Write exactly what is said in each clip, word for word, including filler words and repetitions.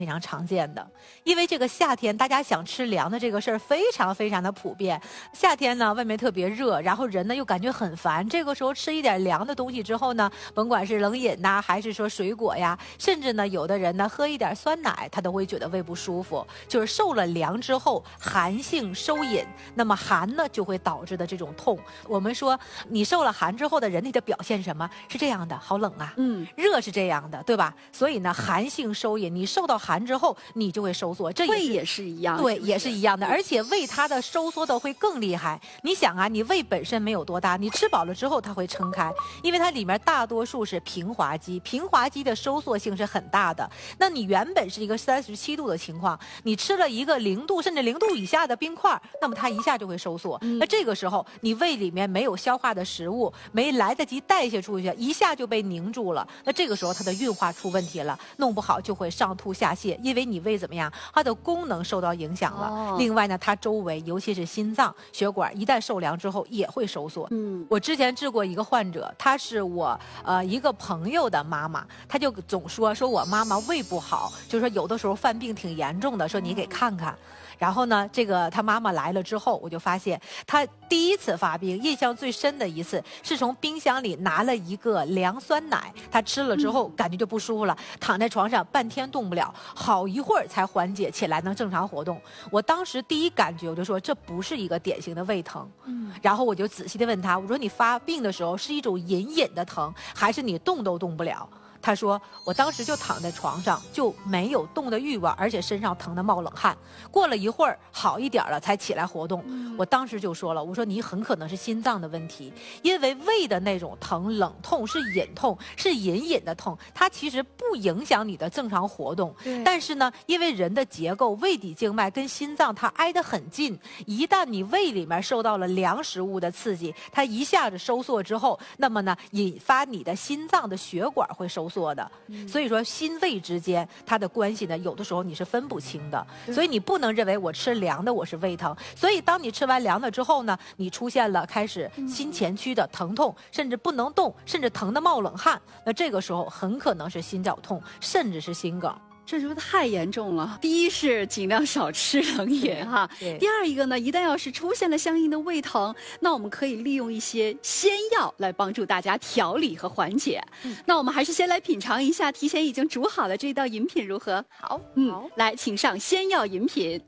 非常常见的，因为这个夏天大家想吃凉的这个事儿非常非常的普遍。夏天呢，外面特别热，然后人呢又感觉很烦，这个时候吃一点凉的东西之后呢，甭管是冷饮呐、啊，还是说水果呀，甚至呢有的人呢喝一点酸奶，他都会觉得胃不舒服。就是受了凉之后，寒性收引，那么寒呢就会导致的这种痛。我们说你受了寒之后的人体的表现什么？是这样的，好冷啊，嗯，热是这样的，对吧？所以呢，寒性收引，你受到寒之后，你就会收缩，这也胃也是一样， 对， 是不是也是一样的，而且胃它的收缩的会更厉害。你想啊，你胃本身没有多大，你吃饱了之后它会撑开，因为它里面大多数是平滑肌，平滑肌的收缩性是很大的。那你原本是一个三十七度的情况，你吃了一个零度甚至零度以下的冰块，那么它一下就会收缩。嗯、那这个时候你胃里面没有消化的食物，没来得及代谢出去，一下就被凝住了。那这个时候它的运化出问题了，弄不好就会上吐下泻，因为你胃怎么样，它的功能受到影响了。哦、另外呢，它周围尤其是心脏血管一旦受凉之后也会收缩。嗯，我之前治过一个患者，她是我呃一个朋友的妈妈，她就总说说我妈妈胃不好，就是说有的时候犯病挺严重的，说你给看看。然后呢，这个他妈妈来了之后，我就发现他第一次发病，印象最深的一次是从冰箱里拿了一个凉酸奶，他吃了之后感觉就不舒服了，躺在床上半天动不了，好一会儿才缓解起来，能正常活动。我当时第一感觉我就说这不是一个典型的胃疼，嗯，然后我就仔细的问他，我说你发病的时候是一种隐隐的疼，还是你动都动不了？他说我当时就躺在床上，就没有动的欲望，而且身上疼得冒冷汗。过了一会儿好一点了才起来活动。嗯、我当时就说了，我说你很可能是心脏的问题，因为胃的那种疼冷痛是隐痛，是隐隐的痛，它其实不影响你的正常活动。但是呢，因为人的结构，胃底静脉跟心脏它挨得很近，一旦你胃里面受到了凉食物的刺激，它一下子收缩之后，那么呢，引发你的心脏的血管会收缩。缩的，所以说心胃之间它的关系呢，有的时候你是分不清的，所以你不能认为我吃凉的我是胃疼，所以当你吃完凉的之后呢，你出现了开始心前区的疼痛，甚至不能动，甚至疼得冒冷汗，那这个时候很可能是心绞痛，甚至是心梗。 这是不是太严重了？第一是尽量少吃冷饮哈，第二一个呢，一旦要是出现了相应的胃疼，那我们可以利用一些仙药来帮助大家调理和缓解。嗯、那我们还是先来品尝一下提前已经煮好的这道饮品如何？好，嗯，来，请上仙药饮品。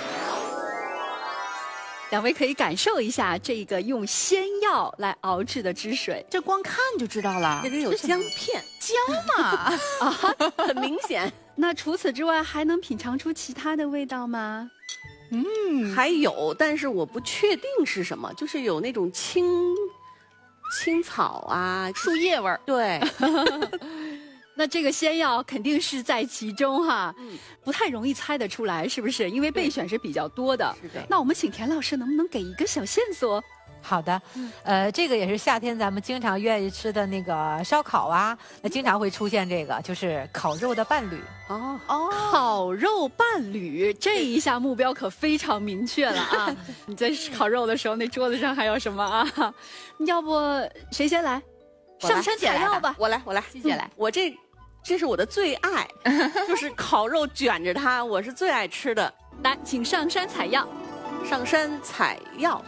两位可以感受一下这个用仙药来熬制的汁水， 这光看就知道了。 这里有姜片， 姜嘛， 啊，很明显。 那除此之外，还能品尝出其他的味道吗？ 嗯，还有，但是我不确定是什么，就是有那种青青草啊， 树叶味儿。 对。 那这个仙药肯定是在其中哈，嗯，不太容易猜得出来，是不是？因为备选是比较多的。 是的。 那我们请田老师能不能给一个小线索？ 好的，呃，这个也是夏天咱们经常愿意吃的那个烧烤啊，那经常会出现这个，就是烤肉的伴侣。 哦哦，烤肉伴侣，这一下目标可非常明确了啊！你在烤肉的时候，那桌子上还有什么啊？要不谁先来？上山采药吧。 我来，我来， 谢谢来。 嗯、我这。这是我的最爱，就是烤肉卷着它，我是最爱吃的。 来，请上山采药。 上山采药。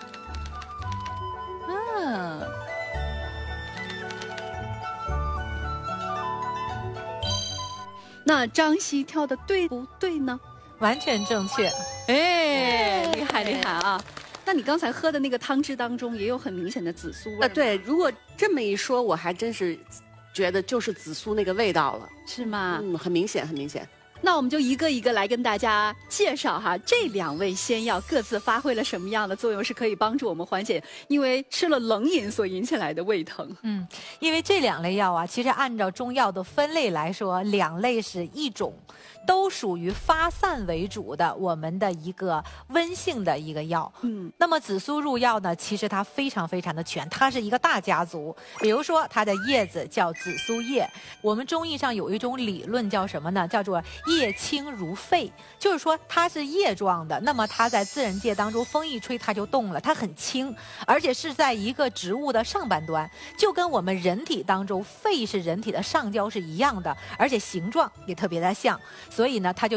嗯。那张希挑的对不对呢？ 完全正确。 哎，厉害厉害啊！那你刚才喝的那个汤汁当中也有很明显的紫苏味。 呃，对，如果这么一说，我还真是。觉得就是紫苏那个味道了， 是吗？ 嗯，很明显，很明显。 那我们就一个一个来跟大家介绍哈，这两味仙药各自发挥了什么样的作用，是可以帮助我们缓解因为吃了冷饮所引起来的胃疼。 嗯，因为这两类药啊，其实按照中药的分类来说，两类是一种。都属于发散为主的我们的一个温性的一个药。嗯，那么紫苏入药呢，其实它非常非常的全，它是一个大家族。比如说它的叶子叫紫苏叶，我们中医上有一种理论叫什么呢？叫做叶轻如沸，就是说它是叶状的，那么它在自然界当中风一吹它就动了，它很轻，而且是在一个植物的上半端，就跟我们人体当中肺是人体的上焦是一样的，而且形状也特别的像。所以呢，它就